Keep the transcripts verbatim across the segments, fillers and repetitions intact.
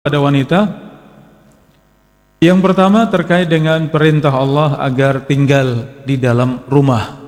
pada wanita. Yang pertama terkait dengan perintah Allah agar tinggal di dalam rumah,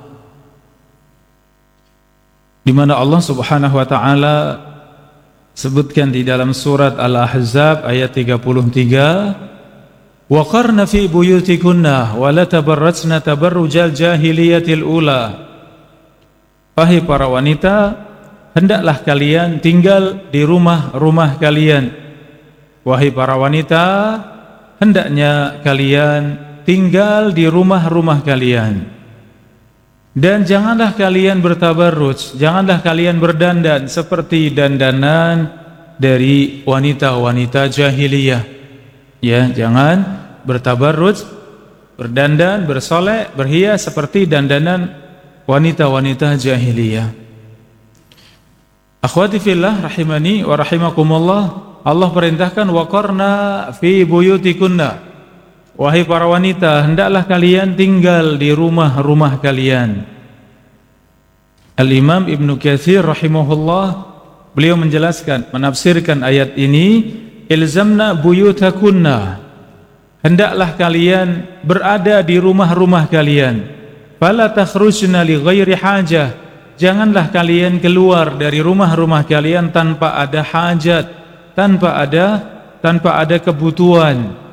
di mana Allah Subhanahu wa taala sebutkan di dalam surat Al-Ahzab ayat tiga puluh tiga, wa qarna fi buyutikunna wa la tabarrajna tabarrujal jahiliyatil ula. Wahai para wanita, hendaklah kalian tinggal di rumah-rumah kalian. Wahai para wanita, hendaknya kalian tinggal di rumah-rumah kalian. Dan janganlah kalian bertabarruj, janganlah kalian berdandan seperti dandanan dari wanita-wanita jahiliyah. Ya, jangan bertabarruj, berdandan, bersolek, berhias seperti dandanan wanita-wanita jahiliyah. Akhwati fillah rahimani wa rahimakumullah, Allah perintahkan waqarna fi buyutikunna. Wahai para wanita, hendaklah kalian tinggal di rumah-rumah kalian. Al-Imam Ibnu Katsir rahimahullah, beliau menjelaskan, menafsirkan ayat ini, ilzamna buyutakunna. Hendaklah kalian berada di rumah-rumah kalian. Fala takhrujna li ghairi hajah. Janganlah kalian keluar dari rumah-rumah kalian tanpa ada hajat, tanpa ada tanpa ada kebutuhan.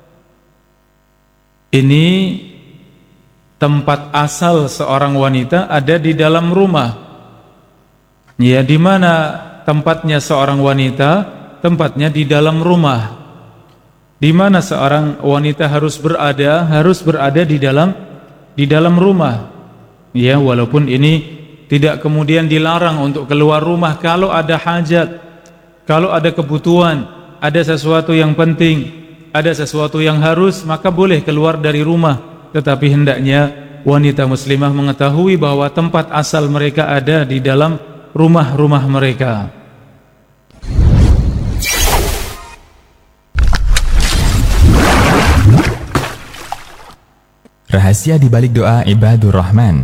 Ini tempat asal seorang wanita ada di dalam rumah. Ya, di mana tempatnya seorang wanita? Tempatnya di dalam rumah. Di mana seorang wanita harus berada? Harus berada di dalam di dalam rumah. Ya, walaupun ini tidak kemudian dilarang untuk keluar rumah kalau ada hajat, kalau ada kebutuhan, ada sesuatu yang penting, ada sesuatu yang harus, maka boleh keluar dari rumah. Tetapi hendaknya wanita muslimah mengetahui bahwa tempat asal mereka ada di dalam rumah-rumah mereka. Rahasia di balik doa Ibadur Rahman.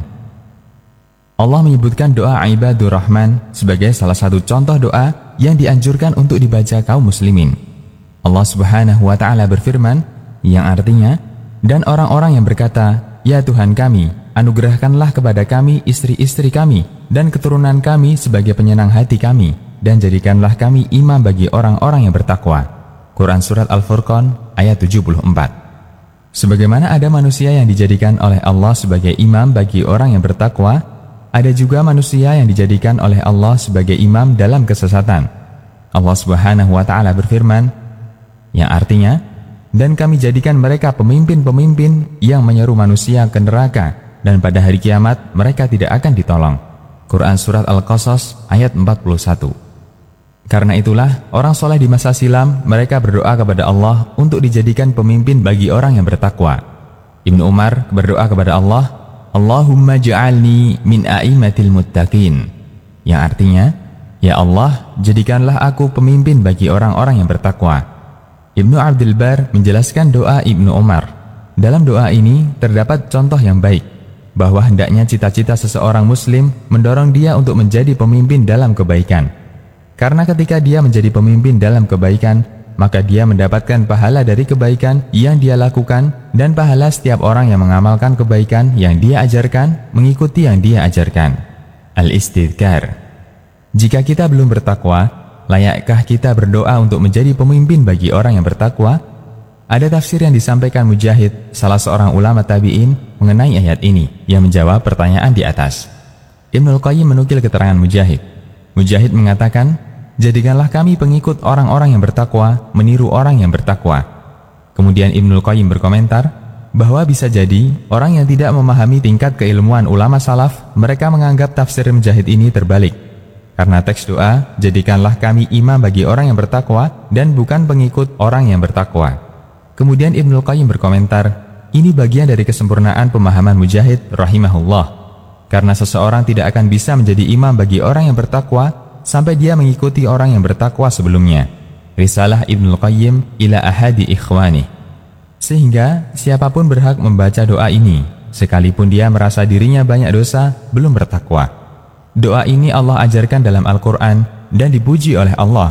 Allah menyebutkan doa Ibadur Rahman sebagai salah satu contoh doa yang dianjurkan untuk dibaca kaum muslimin. Allah Subhanahu wa taala berfirman, yang artinya, dan orang-orang yang berkata, ya Tuhan kami, anugerahkanlah kepada kami istri-istri kami dan keturunan kami sebagai penyenang hati kami, dan jadikanlah kami imam bagi orang-orang yang bertakwa. Quran Surat Al-Furqan ayat tujuh puluh empat. Sebagaimana ada manusia yang dijadikan oleh Allah sebagai imam bagi orang yang bertakwa, ada juga manusia yang dijadikan oleh Allah sebagai imam dalam kesesatan. Allah Subhanahu wa taala berfirman, yang artinya, dan kami jadikan mereka pemimpin-pemimpin yang menyeru manusia ke neraka, dan pada hari kiamat mereka tidak akan ditolong. Quran Surat Al-Qasas ayat empat puluh satu. Karena itulah orang soleh di masa silam mereka berdoa kepada Allah untuk dijadikan pemimpin bagi orang yang bertakwa. Ibnu Umar berdoa kepada Allah, Allahumma ja'alni min a'immatil muttaqin, yang artinya, ya Allah, jadikanlah aku pemimpin bagi orang-orang yang bertakwa. Ibnu Abdul Bar menjelaskan doa Ibnu Umar. Dalam doa ini terdapat contoh yang baik, bahwa hendaknya cita-cita seseorang muslim mendorong dia untuk menjadi pemimpin dalam kebaikan. Karena ketika dia menjadi pemimpin dalam kebaikan, maka dia mendapatkan pahala dari kebaikan yang dia lakukan dan pahala setiap orang yang mengamalkan kebaikan yang dia ajarkan, mengikuti yang dia ajarkan. Al-Istidhkar. Jika kita belum bertakwa, layakkah kita berdoa untuk menjadi pemimpin bagi orang yang bertakwa? Ada tafsir yang disampaikan Mujahid, salah seorang ulama tabi'in, mengenai ayat ini, yang menjawab pertanyaan di atas. Ibnul Qayyim menukil keterangan Mujahid. Mujahid mengatakan, jadikanlah kami pengikut orang-orang yang bertakwa, meniru orang yang bertakwa. Kemudian Ibnul Qayyim berkomentar, bahwa bisa jadi, orang yang tidak memahami tingkat keilmuan ulama salaf, mereka menganggap tafsir Mujahid ini terbalik. Karena teks doa, jadikanlah kami imam bagi orang yang bertakwa dan bukan pengikut orang yang bertakwa. Kemudian Ibnul Qayyim berkomentar, ini bagian dari kesempurnaan pemahaman Mujahid rahimahullah. Karena seseorang tidak akan bisa menjadi imam bagi orang yang bertakwa sampai dia mengikuti orang yang bertakwa sebelumnya. Risalah Ibnul Qayyim ila ahadi ikhwani. Sehingga siapapun berhak membaca doa ini, sekalipun dia merasa dirinya banyak dosa, belum bertakwa. Doa ini Allah ajarkan dalam Al-Quran dan dipuji oleh Allah.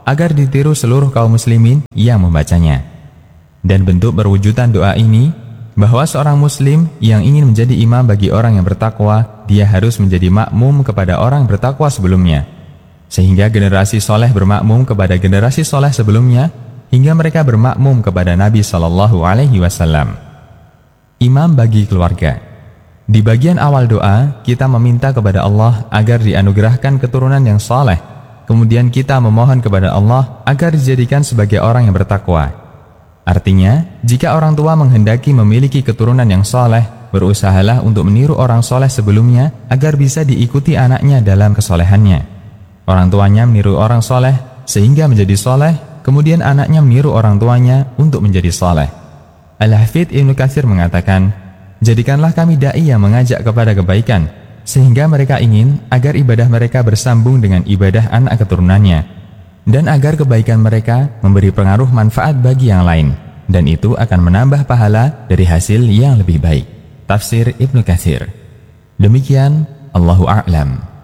agar ditiru seluruh kaum muslimin yang membacanya. Dan bentuk perwujudan doa ini, bahwa seorang muslim yang ingin menjadi imam bagi orang yang bertakwa, dia harus menjadi makmum kepada orang bertakwa sebelumnya, sehingga generasi soleh bermakmum kepada generasi soleh sebelumnya, hingga mereka bermakmum kepada Nabi Shallallahu Alaihi Wasallam. Imam bagi keluarga. Di bagian awal doa, kita meminta kepada Allah agar dianugerahkan keturunan yang soleh. Kemudian kita memohon kepada Allah agar dijadikan sebagai orang yang bertakwa. Artinya, jika orang tua menghendaki memiliki keturunan yang soleh, berusahalah untuk meniru orang soleh sebelumnya agar bisa diikuti anaknya dalam kesolehannya. Orang tuanya meniru orang soleh sehingga menjadi soleh, kemudian anaknya meniru orang tuanya untuk menjadi soleh. Al-Hafidz Ibnu Katsir mengatakan, jadikanlah kami da'i yang mengajak kepada kebaikan, sehingga mereka ingin agar ibadah mereka bersambung dengan ibadah anak keturunannya, dan agar kebaikan mereka memberi pengaruh manfaat bagi yang lain, dan itu akan menambah pahala dari hasil yang lebih baik. Tafsir Ibnu Katsir. Demikian, Allahu a'lam.